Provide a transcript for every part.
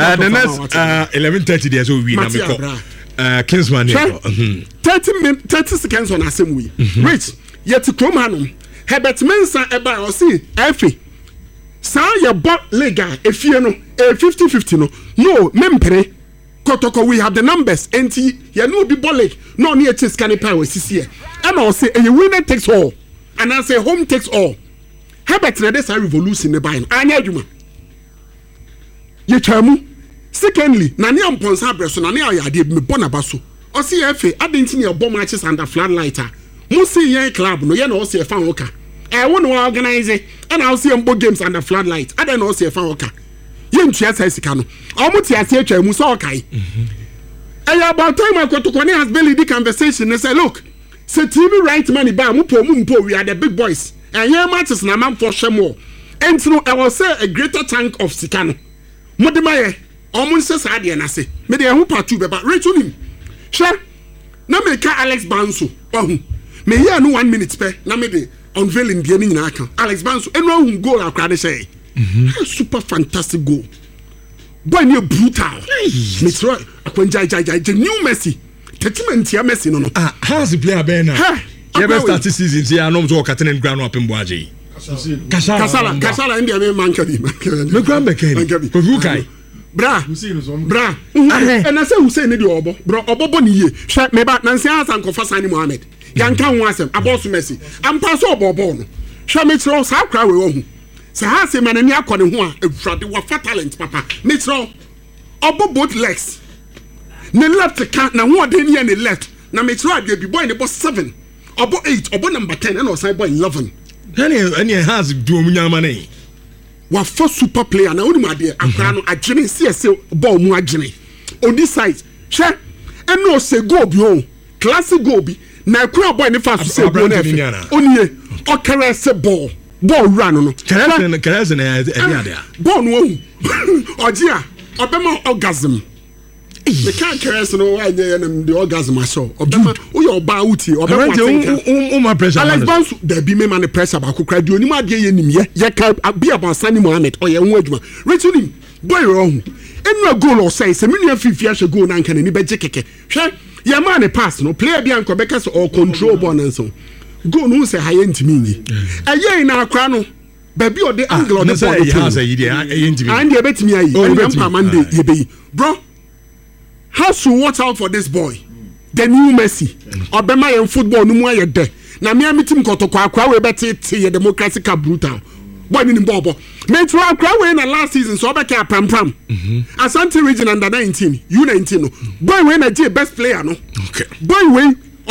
the next 11:30 there so we na me call Kingsman 30 seconds on assembly rich yet krom hanom Herbert Mensah eba o see efe sa ye bo lega efie no 50-50 no mempere kotoko we have the numbers enti ye no be bolek no ne etis kanipa we sisi e na o say a winner takes all and I say home takes all Herbert na this revolution ne buy anya adwuma ye twamu secondly na ne amponsa abreso na ne ayade me bona baso o say efe adenti ne bom matches under floodlighter mu see ye club no ye na o say fan woka won organize and I see mbo games under floodlight I don't know say fan woka ye ntua sai sika no omuti ase atwa mu so okai about time akotokone has barely the conversation and say look say TV right money ba mu mpo we are the big boys and here matches na man for shemo and no I was say a greater tank of sika no modemaye omun se sa de na se me de ho part 2 be ba retu nim hwe na me ka Alex Banso ohu me here no 1 minute pe na me de unveiling the nyina aka Alex Banso eno hu goal akra de say super fantastic goal boy near brutal me try akwanja jai new Messi tetement ya Messi no how's the player ben now yeah best start season see anom to captain ground up in Boaje Kasala India me mankabi me ground bekeni ko vu kai bra and I say Hussein ne di obo bro obobo ni ye hwe me ba nansi Hassan Kofa Sani Mohammed yanka ho asem abosu Messi ampa so obobo no hwe me tro sa kra we wo hu se ha se manani akone ho a efrade wa talent papa me tro obo both legs ne left can na ho de ne left na me tro adwe bi boy ne boss 7 obo 8 obo number 10 and osai boy 11 any has do omunyama ne wa for super player na onima de akra no agene CSA ball mu agene on this side hwe eno se goal bi o classic goal bi na akra boy ne fa so se goal na oniye o kere se ball run no kerese na e dia ball no ogia obema orgasm the can kerese no why the orgasm aso obema o your ba uti obema my pressure Alex Banso there be me man pressure ba kokra di onim ade ye nim ye ka be about Sani Mohammed o ye ho adwuma retunim boy wrong enu goal o say se menu afifia hwe goal na nka ni beje keke hwe ye man pass no player bi anko beka so all control ball na so go no say high ntimi ni eye na akra no baby o the angle of the ball he has a idea ntimi and ye betimi ayi and am pamande ye be bro has to watch out for this boy the new Messi obema ye football no mu aye de na me amitim kotoko akra we betete ye democracy ka brutal boy ni bobo me tro akra we na last season so obeka pram Asante region under 19 U19 no boy we na je best player no okay boy we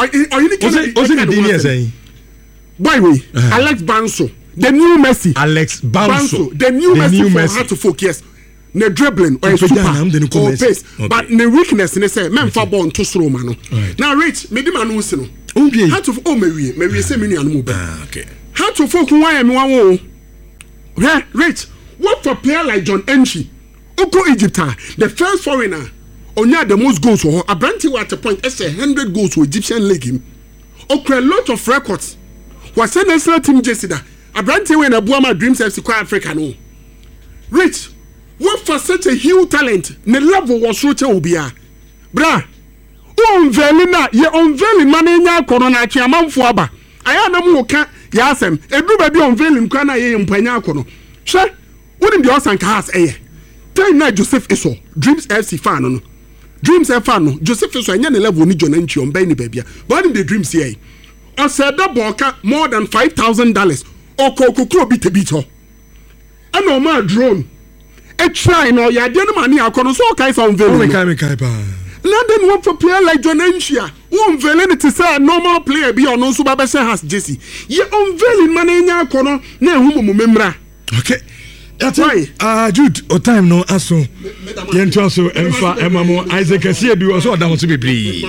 boy we Alex Banso the new Messi Alex Banso the new Messi for how to focus ne dribbling or super or pace but ne weakness ne say men fa ball to slow man no now rich me di man no si no how to me say me nuanu mo ba okay how to focus why me wan wo rich what for player like John Enchi Oko Egypt the first foreigner onya the most goals for Abranti at a point say 100 goals for Egyptian league him okra a lot of records was a national team jesida Abranti when Abuama Dreams FC kwa Africa no rich what for such a huge talent ne level was so obia bra unveilina ye unveiling man nya kono na achi amanfo aba aya na mu ka ya asem edu ba bi unveiling kwa na ye mpanya kono hwe woni de osanka has eye time na Joseph Eso Dreams FC fan no Dreams fan no Joseph Eso anya ne level ni John Enchi on ni babia but in the Dreams here o said the boka more than $5,000 okokokro bi tebito and no ma drone a try no ya de no mani akono so kai so unveiling kai pa London want for player like John Enchia who unveiling it say normal player bi ono so ba be say has Jesse ye unveiling man nya akono na ehu mo memra okay that's right Jude o time no aso yen to so emfa emamo Isaac Asie bi so da mo so bebre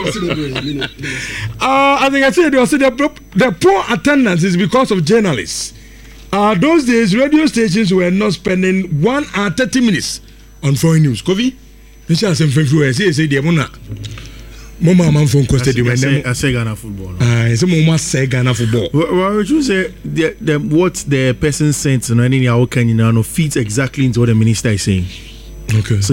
I think I said also the poor attendance is because of journalists. Those days radio stations were not spending 1 hour 30 minutes on foreign news. Kovi Misha sem fenfu say dey mona mama man phone ko stadium and I say Ghana football. Say mama say Ghana football. Well, would you say the what the person sent no any how can you know fits exactly into what the minister is saying. Okay. So